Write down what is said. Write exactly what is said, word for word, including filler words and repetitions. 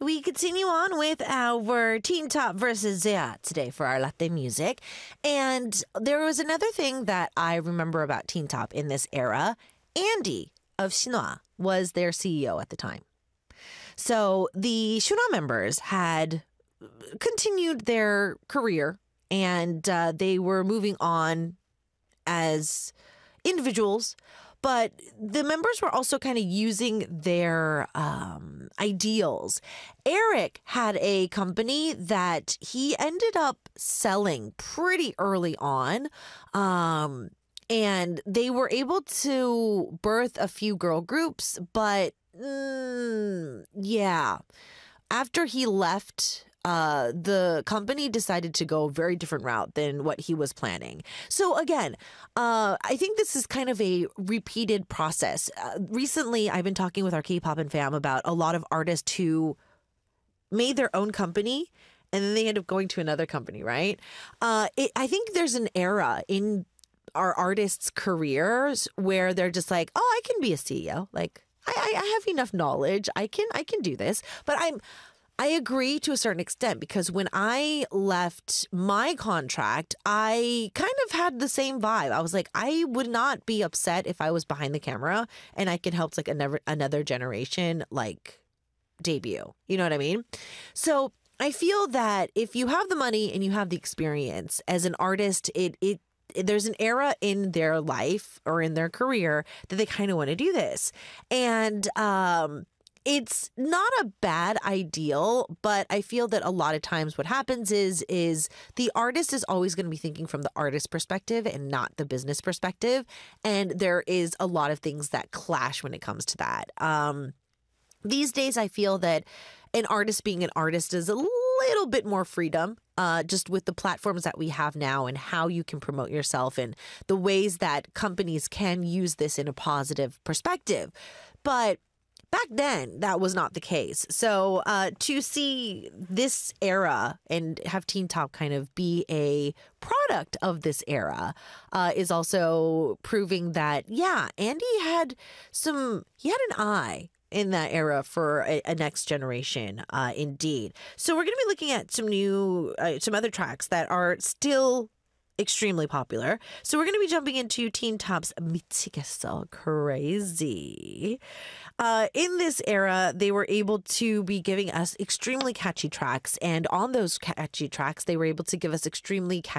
we continue on with our Teen Top versus Zia today for our Latte music. And there was another thing that I remember about Teen Top in this era. Andy of Shinhwa was their C E O at the time. So the Shinhwa members had continued their career and uh, they were moving on as individuals. But the members were also kind of using their um, ideals. Eric had a company that he ended up selling pretty early on. Um, and they were able to birth a few girl groups. But mm, yeah, after he left, Uh, the company decided to go a very different route than what he was planning. So again, uh, I think this is kind of a repeated process. Uh, recently, I've been talking with our K-pop and fam about a lot of artists who made their own company and then they end up going to another company, right? Uh, it, I think there's an era in our artists' careers where they're just like, oh, I can be a C E O. Like, I, I, I have enough knowledge. I can, I can do this. But I'm... I agree to a certain extent because when I left my contract, I kind of had the same vibe. I was like, I would not be upset if I was behind the camera and I could help like another another generation like debut. You know what I mean? So I feel that if you have the money and you have the experience as an artist, it it there's an era in their life or in their career that they kind of want to do this. And um it's not a bad ideal, but I feel that a lot of times what happens is is the artist is always going to be thinking from the artist perspective and not the business perspective. And there is a lot of things that clash when it comes to that. Um, these days, I feel that an artist being an artist is a little bit more freedom. Uh, just with the platforms that we have now and how you can promote yourself and the ways that companies can use this in a positive perspective. But back then, that was not the case. So uh, to see this era and have Teen Top kind of be a product of this era uh, is also proving that, yeah, Andy had some, he had an eye in that era for a, a next generation, uh, indeed. So we're going to be looking at some new, uh, some other tracks that are still extremely popular. So we're going to be jumping into Teen Top's 미치겠어, Crazy. Uh, in this era, they were able to be giving us extremely catchy tracks. And on those catchy tracks, they were able to give us extremely catchy